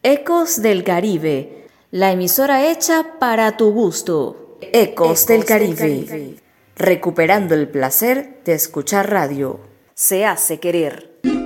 Ecos del Caribe, la emisora hecha para tu gusto. Ecos del Caribe, recuperando el placer de escuchar radio. Se hace querer.